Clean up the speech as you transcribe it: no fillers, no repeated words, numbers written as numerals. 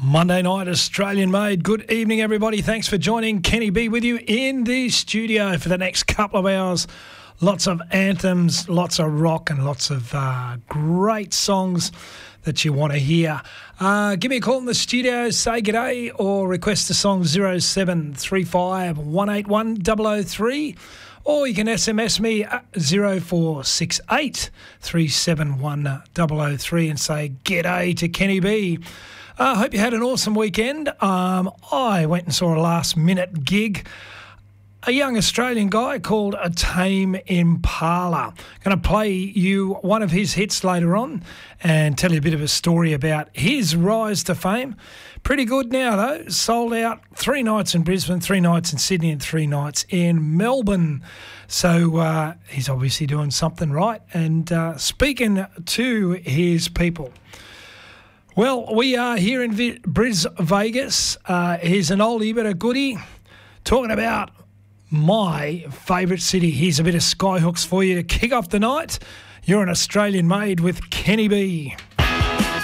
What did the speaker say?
Monday night, Australian made. Good evening, everybody. Thanks for joining. Kenny B with you in the studio for the next couple of hours. Lots of anthems, lots of rock and lots of great songs that you want to hear. Give me a call in the studio, say g'day or request a song 0735 181 003, or you can SMS me at 0468 371 003 and say g'day to Kenny B. I hope you had an awesome weekend. I went and saw a last-minute gig. A young Australian guy called A Tame Impala. Going to play you one of his hits later on and tell you a bit of a story about his rise to fame. Pretty good now, though. Sold out 3 nights in Brisbane, 3 nights in Sydney and 3 nights in Melbourne. So he's obviously doing something right and speaking to his people. Well, we are here in Vegas. Here's an oldie but a goodie talking about my favourite city. Here's a bit of Skyhooks for you to kick off the night. You're an Australian made with Kenny B.